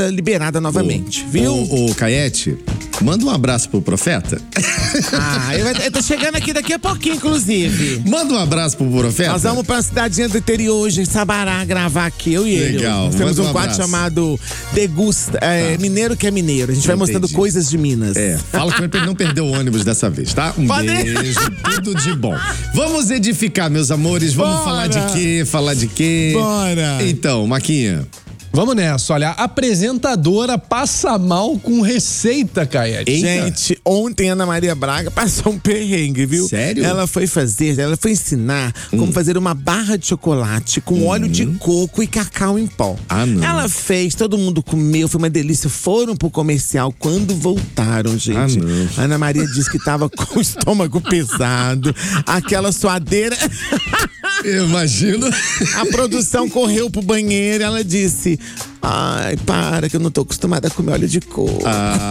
liberada novamente, viu? Ô, Caete, manda um abraço pro Profeta. Eu tô chegando aqui daqui a pouquinho, inclusive. Manda um abraço pro Profeta. Nós vamos pra cidadezinha do interior hoje, em Sabará, gravar aqui, eu e ele. Legal. Nós temos Manda um quadro abraço. chamado Degusta, Mineiro que é Mineiro. A gente vai mostrando coisas de Minas. Fala com ele pra ele não perder o ônibus dessa vez, tá? Beijo, tudo de bom. Vamos edificar, meus amores. Vamos falar de quê? Falar de quê? Bora! Então, Maquinha. Vamos nessa, olha, a apresentadora passa mal com receita, Caete. Eita. Gente, ontem a Ana Maria Braga passou um perrengue, viu? Sério? Ela foi ensinar como fazer uma barra de chocolate com óleo de coco e cacau em pó. Não. Ela fez, todo mundo comeu, foi uma delícia. Foram pro comercial, quando voltaram, gente. não. A Ana Maria disse que tava com o estômago pesado, aquela suadeira. Eu imagino. A produção correu pro banheiro e ela disse: ai, para, que eu não tô acostumada a comer óleo de coco.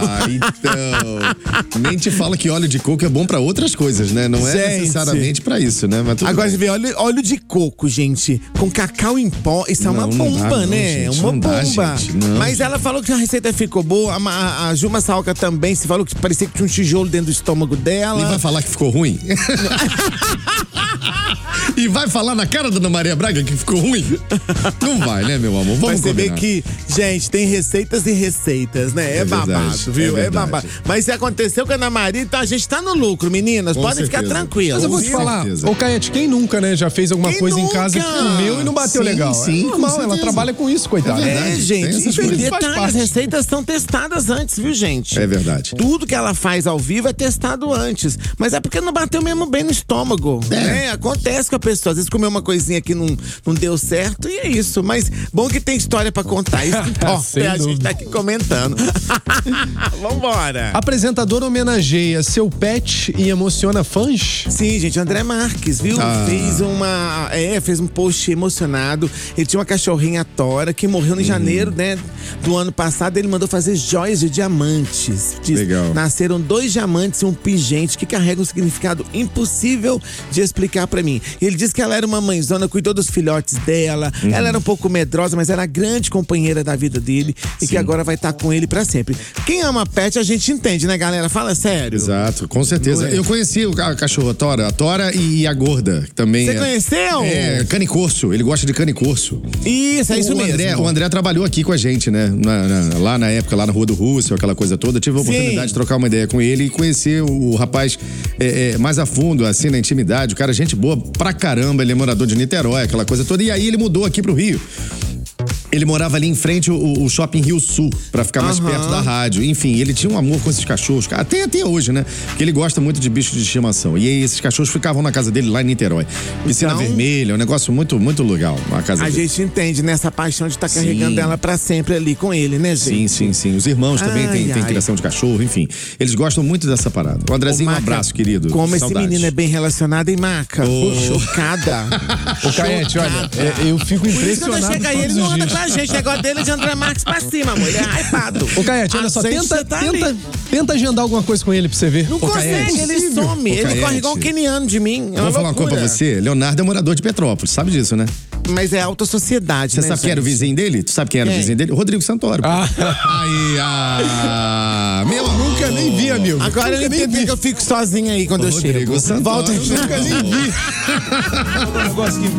Então. Nem te fala que óleo de coco é bom pra outras coisas, né? Não é necessariamente pra isso, né? Mas agora você vê, óleo de coco, gente, com cacau em pó, isso é uma bomba, dá, né? Gente, uma não bomba. dá, gente, não. Mas ela falou que a receita ficou boa. A Ju Massaoka também se falou que parecia que tinha um tijolo dentro do estômago dela. E vai falar que ficou ruim? E vai falar na cara da Ana Maria Braga que ficou ruim? Não vai, né, meu amor? Vamos você vê combinar. que, gente, tem receitas e receitas, né? É babado, verdade, viu? é É babado. Mas se aconteceu com a Ana Maria, então a gente tá no lucro, meninas. Com Podem ficar certeza. tranquilas. Mas eu vou te falar, ô Caete, quem nunca, né, já fez alguma Quem coisa nunca? em casa que comeu e não bateu Sim, legal? sim, É com normal, ela certeza. trabalha com isso, coitada. É verdade. Gente, tem essas e coisas. Faz detalhe, as parte. receitas são testadas antes, viu, gente? É verdade. Tudo que ela faz ao vivo é testado antes. Mas é porque não bateu mesmo bem no estômago. Né? Acontece com a pessoa. Às vezes comeu uma coisinha que não deu certo e é isso. Mas bom que tem história pra contar. Isso que importa. Sem A gente dúvida. tá aqui comentando. Vambora. A apresentadora homenageia seu pet e emociona fãs? Sim, gente, André Marques, viu? Fez um post emocionado. Ele tinha uma cachorrinha Tora que morreu em janeiro, né? Do ano passado. Ele mandou fazer joias de diamantes. Legal. Nasceram 2 diamantes e um pingente que carregam um significado impossível de explicar pra mim. Ele disse que ela era uma mãezona, cuidou dos filhotes dela. Ela era um pouco medrosa, mas era a grande companheira da vida dele e que agora vai estar com ele pra sempre. Quem ama pet, a gente entende, né, galera? Fala sério. Exato, com certeza. Não é? Eu conheci a cachorra a Tora e a gorda também. Você conheceu? Canicorso. Ele gosta de canicorso. Isso, é isso mesmo. O André trabalhou aqui com a gente, né? Lá na época, lá na Rua do Russo, aquela coisa toda. Eu tive a oportunidade de trocar uma ideia com ele e conhecer o rapaz mais a fundo, assim, na intimidade. O cara, gente boa pra caramba. Ele é morador de Niterói, aquela coisa toda. E aí ele mudou aqui pro Rio. Ele morava ali em frente o Shopping Rio Sul, pra ficar mais perto da rádio. Enfim, ele tinha um amor com esses cachorros. Até hoje, né? Porque ele gosta muito de bichos de estimação. E aí esses cachorros ficavam na casa dele lá em Niterói. Piscina vermelha, um negócio muito, muito legal a casa dele. A gente entende nessa paixão de estar carregando ela pra sempre ali com ele, né, gente? Sim. Os irmãos também têm criação de cachorro, enfim. Eles gostam muito dessa parada. O Andrezinho, um abraço, querido. Como Saudade. esse menino é bem relacionado, hein, Maca? Chocada. Ô Caete, olha, eu fico Por isso quando impressionado chega aí, ele todos não os anda dias. com a gente. O negócio dele é de André Marques pra cima, amor. Ele é hypado. Ô Caete, olha só, ali. tenta agendar alguma coisa com ele pra você ver. Não consegue, ele some. Ele corre igual um queniano de mim. Vou falar uma coisa pra você. Leonardo é morador de Petrópolis, sabe disso, né? Mas é alta sociedade, Você né, sabe quem era o vizinho dele? Tu sabe quem era o vizinho dele? O Rodrigo Santoro. Meu Nunca nem vi, amigo. Agora ele entendeu que eu fico sozinho aí quando eu chego. Rodrigo Santoro. Volta. Nunca nem vi.